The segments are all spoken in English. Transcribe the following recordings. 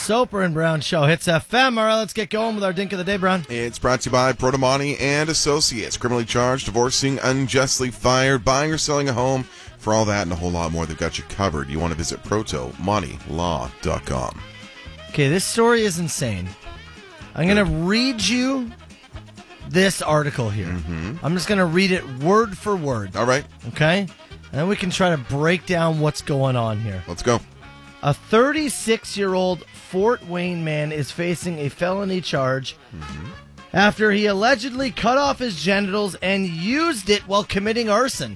Soper and Brown Show. Hits FM. All right, let's get going with our Dink of the Day, Brown. It's brought to you by Protomani and Associates. Criminally charged, divorcing, unjustly fired, buying or selling a home. For all that and a whole lot more, they've got you covered. You want to visit protomanilaw.com. Okay, this story is insane. I'm going to read you this article here. I'm just going to read it word for word. All right. Okay? And then we can try to break down what's going on here. Let's go. A 36-year-old Fort Wayne man is facing a felony charge after he allegedly cut off his genitals and used it while committing arson.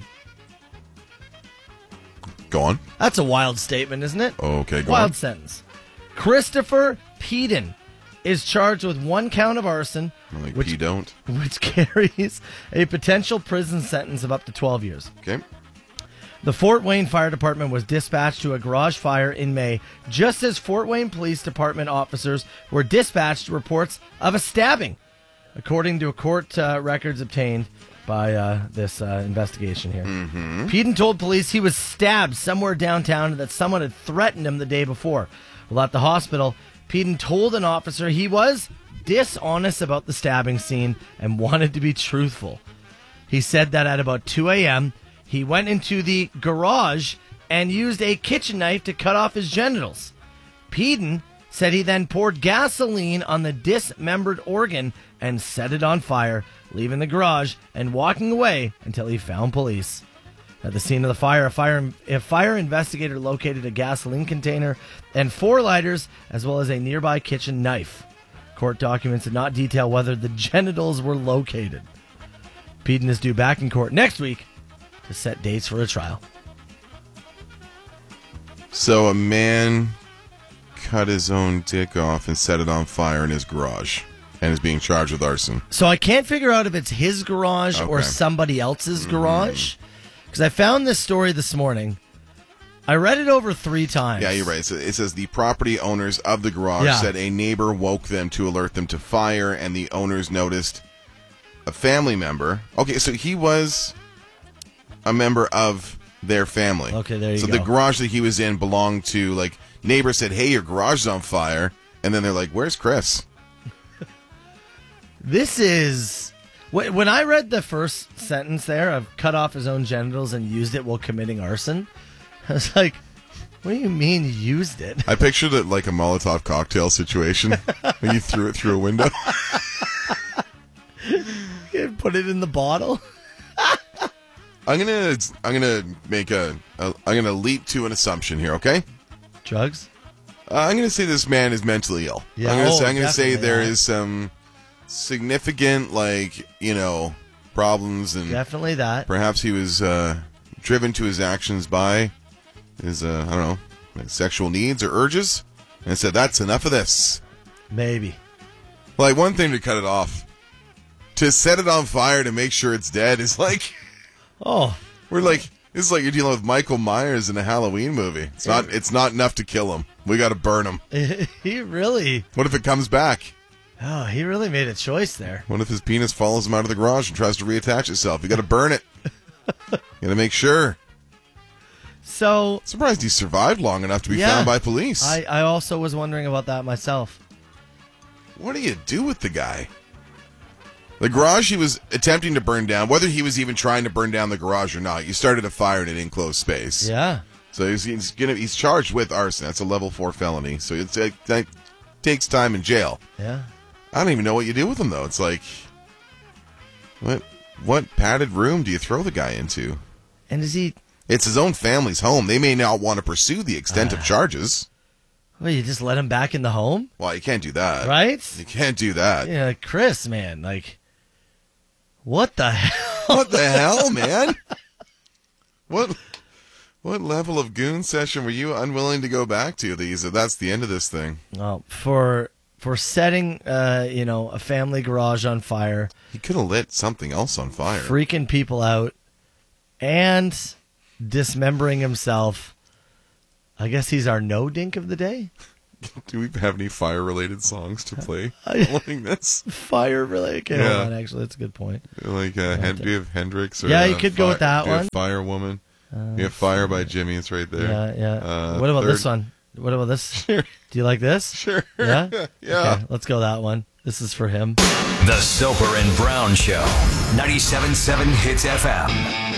Go on. That's a wild statement, isn't it? Okay, go wild on. sentence. Christopher Peden is charged with 1 count of arson, which carries a potential prison sentence of up to 12 years. Okay. The Fort Wayne Fire Department was dispatched to a garage fire in May, just as Fort Wayne Police Department officers were dispatched to reports of a stabbing, according to court records obtained by this investigation here. Peden told police he was stabbed somewhere downtown and that someone had threatened him the day before. While at the hospital, Peden told an officer he was dishonest about the stabbing scene and wanted to be truthful. He said that at about 2 a.m., he went into the garage and used a kitchen knife to cut off his genitals. Peden said he then poured gasoline on the dismembered organ and set it on fire, leaving the garage and walking away until he found police. At the scene of the fire, a fire investigator located a gasoline container and 4 lighters, as well as a nearby kitchen knife. Court documents did not detail whether the genitals were located. Peden is due back in court next week to set dates for a trial. So a man cut his own dick off and set it on fire in his garage and is being charged with arson. So I can't figure out if it's his garage or somebody else's garage. Because I found this story this morning. I read it over 3 times. Yeah, you're right. It says the property owners of the garage said a neighbor woke them to alert them to fire, and the owners noticed a family member. Okay, so he was a member of their family. Okay, there you go. So the garage that he was in belonged to, like, neighbor said, hey, your garage is on fire. And then they're like, where's Chris? This is... When I read the first sentence there of cut off his own genitals and used it while committing arson, I was like, what do you mean used it? I pictured it like a Molotov cocktail situation when you threw it through a window. You put it in the bottle? I'm gonna leap to an assumption here, okay? Drugs? I'm gonna say this man is mentally ill. Yeah, I'm gonna say there is some significant, problems, and definitely that. Perhaps he was driven to his actions by his sexual needs or urges, and said that's enough of this. Maybe. Like, one thing to cut it off, to set it on fire to make sure it's dead is like, it's like you're dealing with Michael Myers in a Halloween movie. It's not enough to kill him. We got to burn him. He really. What if it comes back? Oh, he really made a choice there. What if his penis follows him out of the garage and tries to reattach itself? You got to burn it. You got to make sure. So, surprised he survived long enough to be found by police. I also was wondering about that myself. What do you do with the guy? The garage he was attempting to burn down, whether he was even trying to burn down the garage or not, you started a fire in an enclosed space. Yeah. So he's charged with arson. That's a level 4 felony. So it takes time in jail. Yeah. I don't even know what you do with him, though. It's like, what padded room do you throw the guy into? And is he... It's his own family's home. They may not want to pursue the extent of charges. Well, you just let him back in the home? Well, you can't do that. Right? You can't do that. Yeah, Chris, man, what the hell? What the hell, man? What level of goon session were you unwilling to go back to? That's the end of this thing. Well, for setting, a family garage on fire. He could have lit something else on fire. Freaking people out and dismembering himself. I guess he's our no dink of the day. Do we have any fire-related songs to play following this? Fire-related? Okay, hold on, actually, that's a good point. Like, do you have Hendrix? Or, you could go with that one. Fire Woman. You have Fire by Jimmy, it's right there. Yeah. What about this one? What about this? Sure. Do you like this? Sure. Yeah? Yeah. Okay, let's go that one. This is for him. The Soper and Brown Show. 97.7 Hits FM.